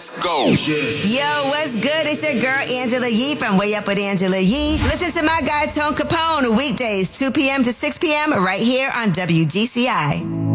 Let's go. Yo, what's good? It's your girl Angela Yee from Way Up with Angela Yee. Listen to my guy Tone Capone weekdays 2 p.m. to 6 p.m. right here on WGCI.